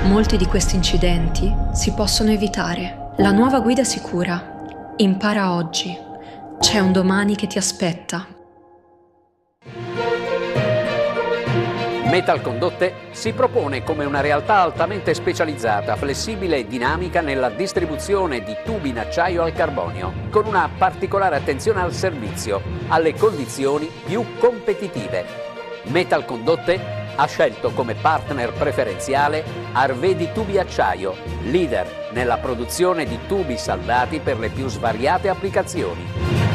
Molti di questi incidenti si possono evitare. La nuova guida sicura. Impara oggi. C'è un domani che ti aspetta. Metalcondotte si propone come una realtà altamente specializzata, flessibile e dinamica nella distribuzione di tubi in acciaio al carbonio, con una particolare attenzione al servizio, alle condizioni più competitive. Metalcondotte ha scelto come partner preferenziale Arvedi Tubi Acciaio, leader nella produzione di tubi saldati per le più svariate applicazioni.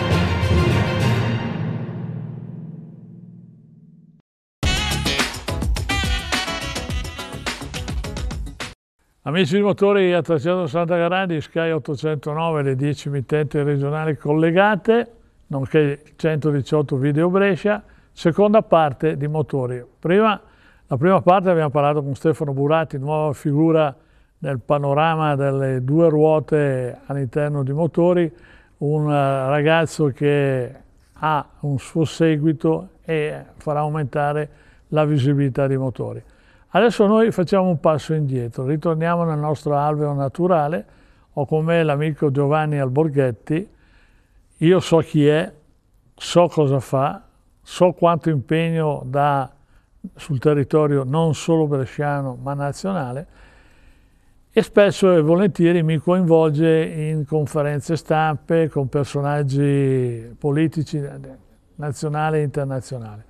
Amici di motori a 360 gradi, Sky 809, le 10 emittenti regionali collegate, nonché 118 Video Brescia, seconda parte di motori. La prima parte abbiamo parlato con Stefano Burati, nuova figura nel panorama delle due ruote all'interno di motori, un ragazzo che ha un suo seguito e farà aumentare la visibilità di motori. Adesso noi facciamo un passo indietro, ritorniamo nel nostro alveo naturale. Ho con me l'amico Giovanni Alborghetti. Io so chi è, so cosa fa, so quanto impegno dà sul territorio non solo bresciano ma nazionale, e spesso e volentieri mi coinvolge in conferenze stampe con personaggi politici nazionali e internazionali.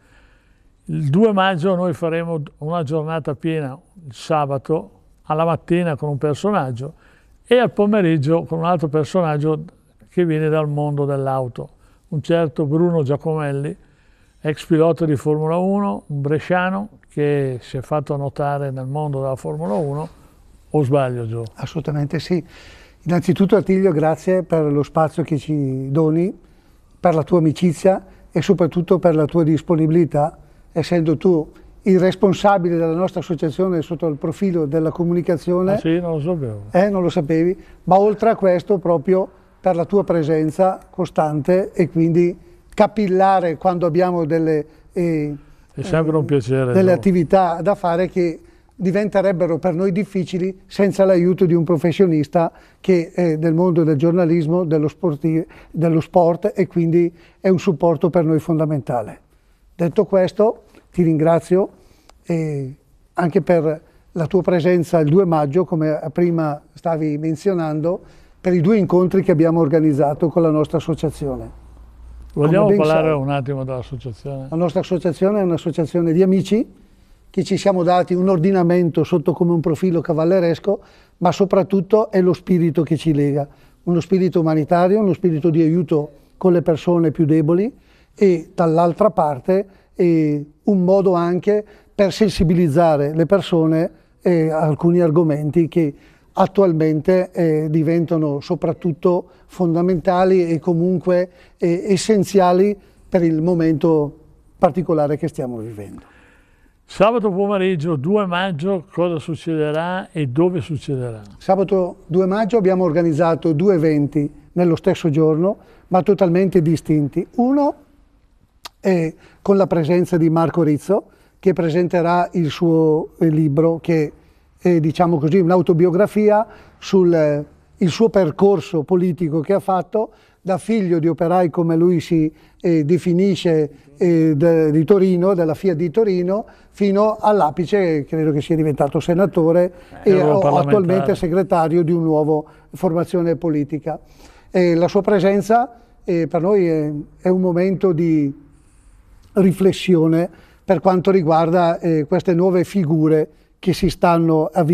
Il 2 maggio noi faremo una giornata piena, il sabato, alla mattina con un personaggio e al pomeriggio con un altro personaggio che viene dal mondo dell'auto, un certo Bruno Giacomelli, ex pilota di Formula 1, un bresciano che si è fatto notare nel mondo della Formula 1, o sbaglio Gio? Assolutamente sì. Innanzitutto Attilio, grazie per lo spazio che ci doni, per la tua amicizia e soprattutto per la tua disponibilità, essendo tu il responsabile della nostra associazione sotto il profilo della comunicazione. Ah sì, non lo sapevo. Non lo sapevi, ma oltre a questo proprio per la tua presenza costante e quindi capillare quando abbiamo delle, è sempre un piacere, delle attività da fare che diventerebbero per noi difficili senza l'aiuto di un professionista che è del mondo del giornalismo, dello sport, e quindi è un supporto per noi fondamentale. Detto questo, ti ringrazio anche per la tua presenza il 2 maggio, come prima stavi menzionando, per i 2 incontri che abbiamo organizzato con la nostra associazione. Vogliamo parlare un attimo dell'associazione? La nostra associazione è un'associazione di amici che ci siamo dati un ordinamento sotto come un profilo cavalleresco, ma soprattutto è lo spirito che ci lega, uno spirito umanitario, uno spirito di aiuto con le persone più deboli e dall'altra parte un modo anche per sensibilizzare le persone a alcuni argomenti che attualmente diventano soprattutto fondamentali e comunque essenziali per il momento particolare che stiamo vivendo. Sabato pomeriggio 2 maggio cosa succederà e dove succederà? Sabato 2 maggio abbiamo organizzato 2 eventi nello stesso giorno, ma totalmente distinti. Uno è con la presenza di Marco Rizzo, che presenterà il suo libro, che è, diciamo così, un'autobiografia sul il suo percorso politico che ha fatto da figlio di operai, come lui si definisce, di Torino, della Fiat di Torino, fino all'apice, credo che sia diventato senatore e attualmente segretario di una nuova formazione politica. La sua presenza per noi è un momento di riflessione per quanto riguarda queste nuove figure che si stanno avvicinando